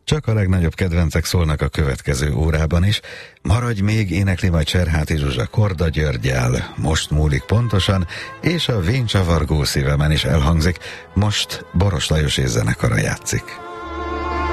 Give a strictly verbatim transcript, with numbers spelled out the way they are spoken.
Csak a legnagyobb kedvencek szólnak a következő órában is. Maradj még, énekli majd Cserháti Zsuzsa Korda Györggyel. Most múlik pontosan, és a Vén csavargó szívemen is elhangzik. Most Boros Lajos és zenekara játszik.